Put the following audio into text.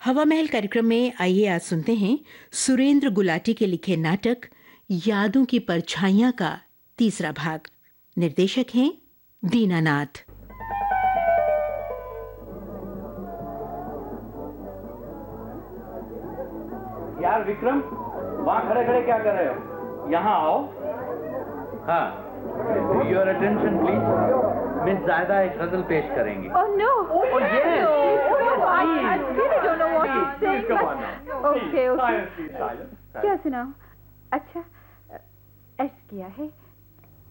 हवा महल कार्यक्रम में आइए आज सुनते हैं सुरेंद्र गुलाटी के लिखे नाटक यादों की परछाइयां का तीसरा भाग। निर्देशक हैं दीनानाथ। यार विक्रम, वहाँ खड़े खड़े क्या कर रहे हो? यहाँ आओ। हाँ, योर अटेंशन प्लीज। मिस ज़ायदा एक गजल पेश करेंगी। Oh no! Oh yes! I really don't know what to say. Come on now. Okay. Silence, please, silence. क्या सुनाऊं? अच्छा, ऐश किया है